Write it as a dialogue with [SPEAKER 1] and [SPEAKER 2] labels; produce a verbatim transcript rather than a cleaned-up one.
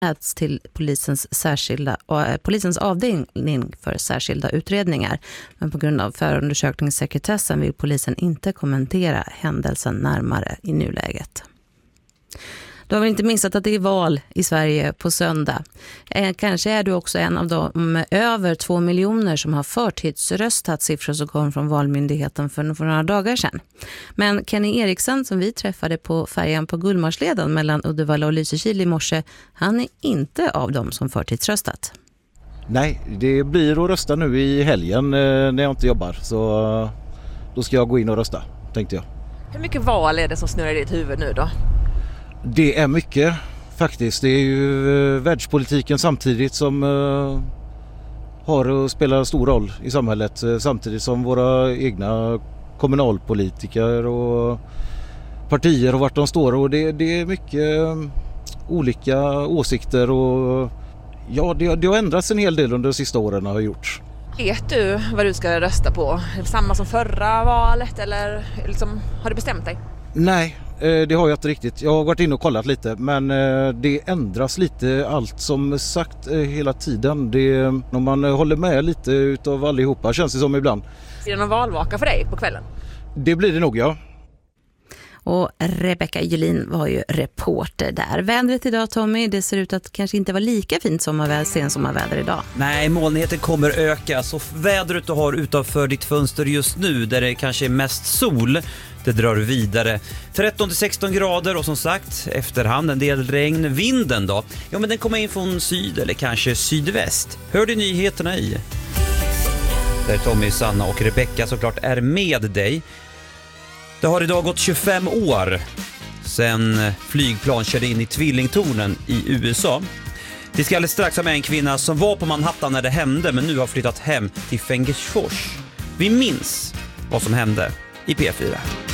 [SPEAKER 1] till polisens, särskilda, äh, polisens avdelning för särskilda utredningar. Men på grund av förundersökningssekretessen vill polisen inte kommentera händelsen närmare i nuläget. Du har väl inte missat att det är val i Sverige på söndag. Eh, kanske är du också en av de över två miljoner som har förtidsröstat, siffror som kom från Valmyndigheten för, för några dagar sedan. Men Kenny Eriksson som vi träffade på färjan på Gullmarsleden mellan Uddevalla och Lysekil i morse, han är inte av dem som förtidsröstat.
[SPEAKER 2] Nej, det blir att rösta nu i helgen eh, när jag inte jobbar. Så eh, då ska jag gå in och rösta, tänkte jag.
[SPEAKER 3] Hur mycket val är det som snurrar i ditt huvud nu då?
[SPEAKER 2] Det är mycket faktiskt. Det är ju eh, världspolitiken samtidigt som eh, har och spelar stor roll i samhället. Eh, samtidigt som våra egna kommunalpolitiker och partier och vart de står. Och det, det är mycket eh, olika åsikter och ja, det, det har ändrats en hel del under de sista åren har gjorts.
[SPEAKER 3] Vet du vad du ska rösta på? Är det samma som förra valet eller liksom, har du bestämt dig?
[SPEAKER 2] Nej, det har jag inte riktigt. Jag har varit inne och kollat lite, men det ändras lite allt som sagt hela tiden. Det, om man håller med lite utav allihopa känns det som ibland.
[SPEAKER 3] Är det någon valvaka för dig på kvällen?
[SPEAKER 2] Det blir det nog, ja.
[SPEAKER 1] Och Rebecka Julin var ju reporter där. Vädret idag, Tommy, det ser ut att kanske inte vara lika fint sommarväder, sen sommarväder idag.
[SPEAKER 4] Nej, molnigheten kommer öka. Så vädret du har utanför ditt fönster just nu, där det kanske är mest sol, det drar vidare. tretton till sexton grader och som sagt, efterhand en del regn. Vinden då? Ja, men den kommer in från syd eller kanske sydväst. Hör du nyheterna i? Där Tommy, Sanna och Rebecka såklart är med dig. Det har idag gått tjugofem år sedan flygplan körde in i tvillingtornen i U S A. Vi ska alldeles strax ha med en kvinna som var på Manhattan när det hände men nu har flyttat hem till Fengersfors. Vi minns vad som hände i P fyra.